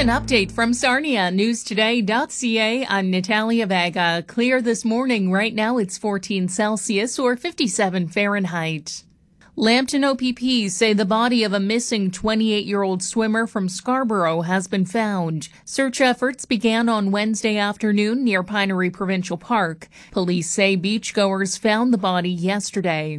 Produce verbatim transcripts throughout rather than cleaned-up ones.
An update from Sarnia News Today dot C A. I'm Natalia Vega. Clear this morning. Right now it's fourteen Celsius or fifty-seven Fahrenheit. Lambton O P P say the body of a missing twenty-eight-year-old swimmer from Scarborough has been found. Search efforts began on Wednesday afternoon near Pinery Provincial Park. Police say beachgoers found the body yesterday.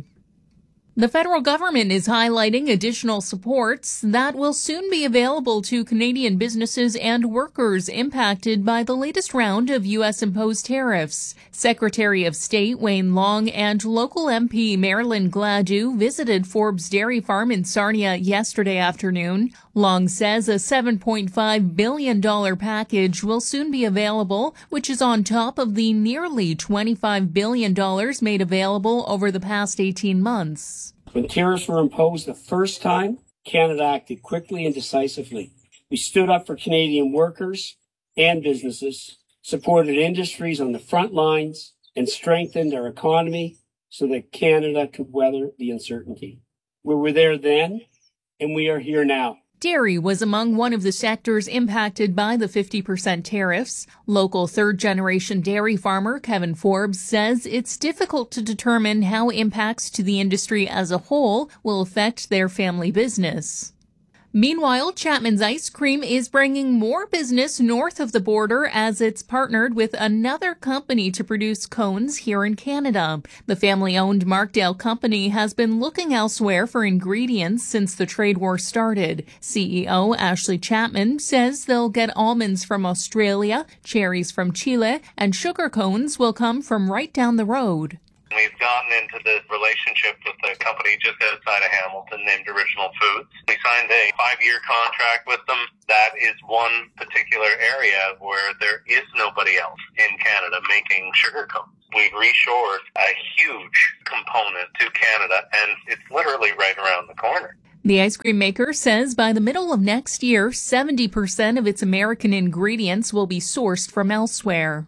The federal government is highlighting additional supports that will soon be available to Canadian businesses and workers impacted by the latest round of U S-imposed tariffs. Secretary of State Wayne Long and local M P Marilyn Gladue visited Forbes Dairy Farm in Sarnia yesterday afternoon. Long says a seven point five billion dollars package will soon be available, which is on top of the nearly twenty-five billion dollars made available over the past eighteen months. When tariffs were imposed the first time, Canada acted quickly and decisively. We stood up for Canadian workers and businesses, supported industries on the front lines, and strengthened our economy so that Canada could weather the uncertainty. We were there then, and we are here now. Dairy was among one of the sectors impacted by the fifty percent tariffs. Local third-generation dairy farmer Kevin Forbes says it's difficult to determine how impacts to the industry as a whole will affect their family business. Meanwhile, Chapman's Ice Cream is bringing more business north of the border as it's partnered with another company to produce cones here in Canada. The family-owned Markdale company has been looking elsewhere for ingredients since the trade war started. C E O Ashley Chapman says they'll get almonds from Australia, cherries from Chile, and sugar cones will come from right down the road. We've gotten into this relationship with a company just outside of Hamilton named Original Foods. We signed a five-year contract with them. That is one particular area where there is nobody else in Canada making sugar cones. We've reshored a huge component to Canada, and it's literally right around the corner. The ice cream maker says by the middle of next year, seventy percent of its American ingredients will be sourced from elsewhere.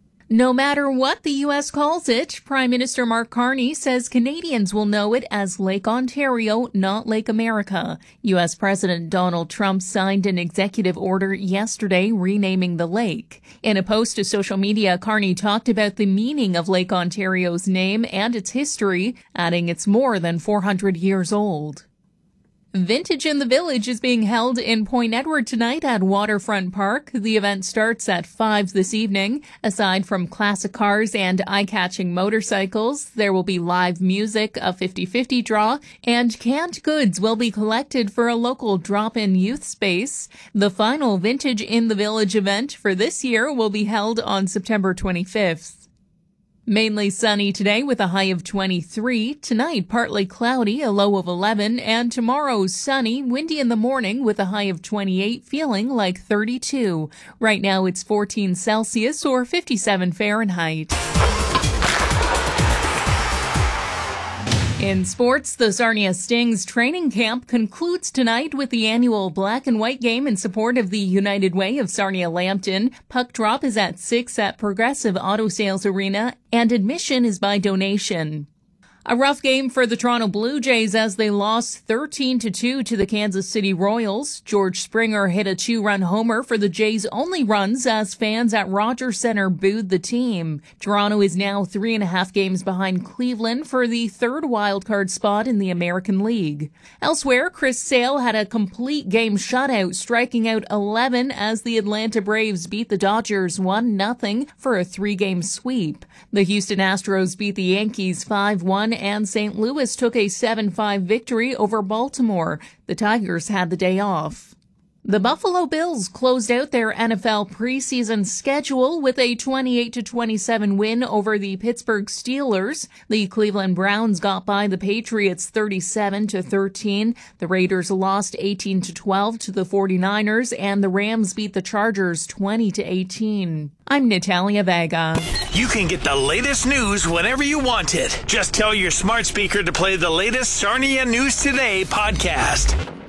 No matter what the U S calls it, Prime Minister Mark Carney says Canadians will know it as Lake Ontario, not Lake America. U S President Donald Trump signed an executive order yesterday renaming the lake. In a post to social media, Carney talked about the meaning of Lake Ontario's name and its history, adding it's more than four hundred years old. Vintage in the Village is being held in Point Edward tonight at Waterfront Park. The event starts at five this evening. Aside from classic cars and eye-catching motorcycles, there will be live music, a fifty-fifty draw, and canned goods will be collected for a local drop-in youth space. The final Vintage in the Village event for this year will be held on September twenty-fifth. Mainly sunny today with a high of twenty-three. Tonight, partly cloudy, a low of eleven. And tomorrow, sunny, windy in the morning with a high of twenty-eight, feeling like thirty-two. Right now, it's fourteen Celsius or fifty-seven Fahrenheit. In sports, the Sarnia Stings training camp concludes tonight with the annual black and white game in support of the United Way of Sarnia Lambton. Puck drop is at six at Progressive Auto Sales Arena, and admission is by donation. A rough game for the Toronto Blue Jays as they lost thirteen to two to the Kansas City Royals. George Springer hit a two-run homer for the Jays' only runs as fans at Rogers Centre booed the team. Toronto is now three and a half games behind Cleveland for the third wildcard spot in the American League. Elsewhere, Chris Sale had a complete game shutout, striking out eleven as the Atlanta Braves beat the Dodgers one nothing for a three-game sweep. The Houston Astros beat the Yankees five one, and Saint Louis took a seven five victory over Baltimore. The Tigers had the day off. The Buffalo Bills closed out their N F L preseason schedule with a twenty-eight to twenty-seven win over the Pittsburgh Steelers. The Cleveland Browns got by the Patriots thirty-seven to thirteen. The Raiders lost eighteen to twelve to the forty-niners, and the Rams beat the Chargers twenty to eighteen. I'm Natalia Vega. You can get the latest news whenever you want it. Just tell your smart speaker to play the latest Sarnia News Today podcast.